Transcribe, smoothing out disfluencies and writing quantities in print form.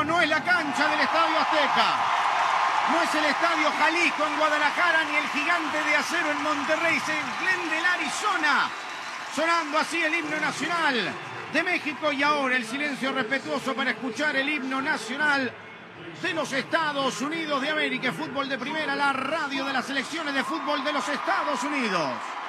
no es la cancha del Estadio Azteca. No es el Estadio Jalisco en Guadalajara, ni el Gigante de Acero en Monterrey. Es el Glendale, Arizona. Sonando así el himno nacional de México. Y ahora el silencio respetuoso para escuchar el himno nacional de los Estados Unidos de América. Fútbol de Primera, la radio de las selecciones de fútbol de los Estados Unidos.